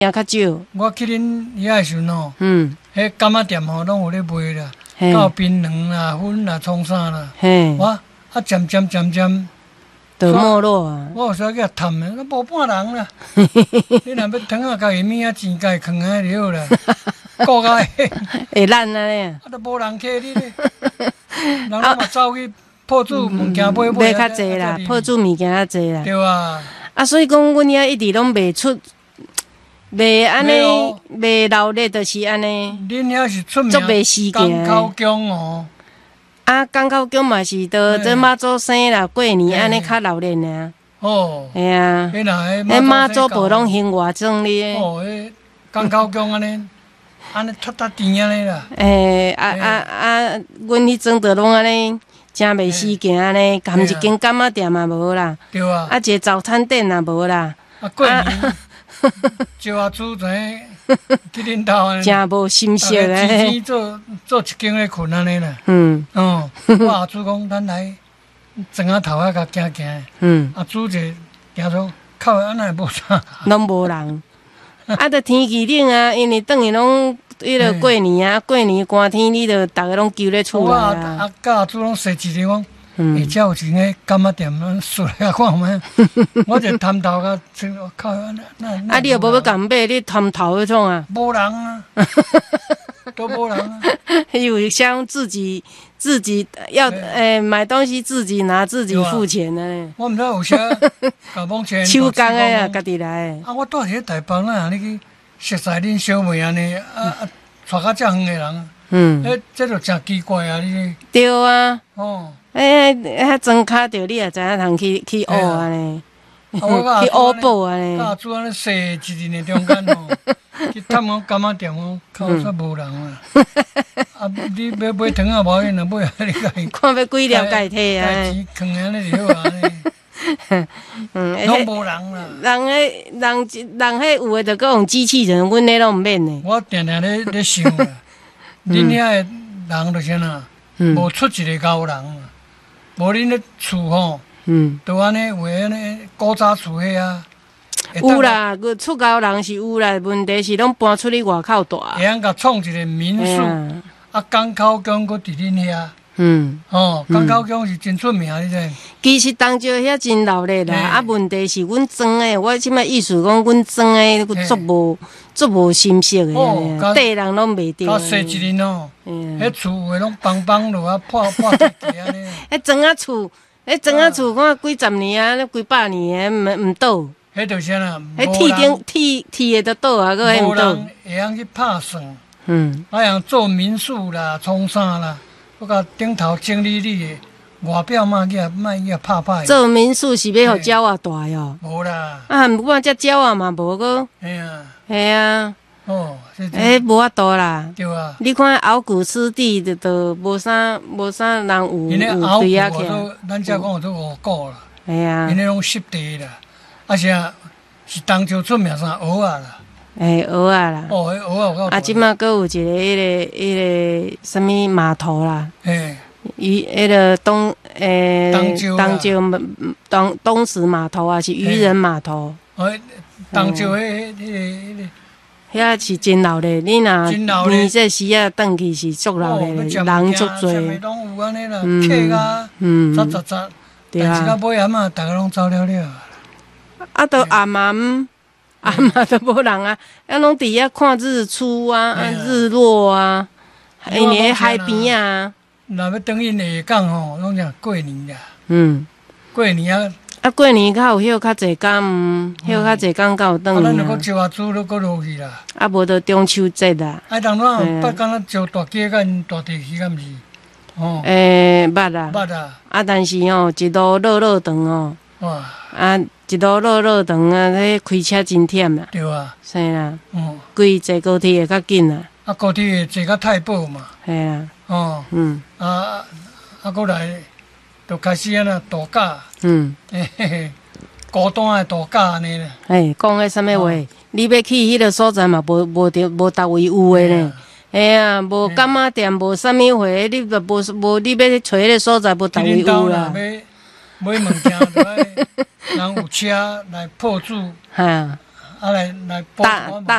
也较少。 我去恁遐的时阵吼，迄柑仔店吼拢有咧卖啦，到槟榔啦、粉啦、葱啥啦，哇，渐渐就没落啊。 我有时去探的，那无半人啦。你若要汤啊，家己物仔钱家己囥遐就好啦。顾甲会烂啊咧。 都无人客你咧，人拢嘛走去破煮物件买较济啦，破煮物件较济啦。 对啊。 所以讲，阮遐一直拢卖出，卖安尼，卖闹热，就是安尼。 恁遐是出名港口姜哦。 港口姜嘛是到这妈祖生啦，过年安尼较闹热尔。 哦。 系啊。 迄妈祖婆拢兴外种哩。 哦，迄港口姜安尼，安尼塌甜安尼啦。 阮迄阵着拢安尼。真袂死行安尼，含一间柑仔店也无啦， 对啊， 一个早餐店也无啦。 过年招阿祖在去恁兜安尼， 真无心色诶。做一间咧困安尼啦。我阿祖讲，咱来庄仔头仔甲行。阿祖就行出靠安那无啥， 拢无人。着天气冷啊，因为等于拢。迄个过年啊，过年寒天，你着逐个拢揪咧厝内啊。 甲阿祖拢说一日讲，遮有一间柑仔店，咱输来看卖。我就探头甲，靠那。 你又无要共买，你探头迄种啊？ 无人啊，都无人啊。 因为像自己要买东西，自己拿自己付钱的呢。 我毋知有啥搞帮钱。 手工的啊，家己来。 我住伫台北哪你去？熟悉恁小妹安尼，带到遮远的人，这就真奇怪啊！你对啊， 遐庄脚着你也知影通去学安尼，去学报安尼。 甲做安尼踅一日的中间吼，去探我柑仔店吼，靠煞无人啊！你要买糖啊，无要紧啊，买啊你家己。 看要几条家己啊？ 钱囥安尼就好啊。拢无人啦。 人迄有诶，着搁用机器人，阮迄拢毋免呢。 我定定咧想啦，恁遐诶人着啥呐？无出一个高人啊，无恁咧厝吼，着安尼有安尼古早厝迄啊。 有啦，出高人是有啦，问题是拢搬出去外口住。 会晓甲创一个民宿，港口姜搁伫恁遐。港口姜是真出名，你知？ 其实当朝遐真闹热啦，问题是阮装诶，我即摆意思讲，阮装诶足无心色诶，地人拢袂着。 甲踅一日哦，迄厝有诶拢崩落啊，破地安尼。 迄庄仔厝，看几十年啊，几百年诶，毋倒。 迄著啥啦？ 迄铁诶都倒啊，搁迄毋倒。 无人会晓去拍算，像做民宿啦、创啥啦。我甲顶头整理诶，外表莫去拍。 做民宿是要互鸟仔大哟？ 无啦。 不过只鸟仔嘛无个。系啊。无法度啦。 对啊。 你看敖古湿地就无啥人有对啊去。 咱遮讲有做五谷啦。 系啊。 因迄拢湿地啦，是当朝出名啥蚵仔啦。 蚵仔啦， 蚵仔有够。 即马搁有一个迄个什么码头啦，迄个东石码头啊，是渔人码头。 东石迄遐是真闹热，你若年这时啊，转去是足闹热，人足多。 拢有安尼啦，客啊，杂，但是到尾暗啊，大家拢走了了。 到暗都无人啊，拢伫遐看日出啊、日落啊，因为海边啊。 若要等因下港吼，拢讲过年啦。过年啊。 过年较有休较济工，休较济工才有转去。 咱著搁招阿祖，搁落去啦。 无着中秋节啦。 当咱捌敢若招大鸡甲因大地鱼，敢毋是？ 捌啊。但是一路落长哦。哇。一路落长啊，迄开车真忝啦。 对啊。 是啦。规坐高铁会较紧啦。 高铁会坐到太保嘛。 系啦。 过来，就开始安那度假。孤单的度假安尼啦。 讲个啥物话？你要去迄个所在嘛，无逐位有诶呢。无柑仔店，无啥物货，你就无你要找迄个所在，无逐位有啦。 买物件，人有车来破住。 来报大我嘛。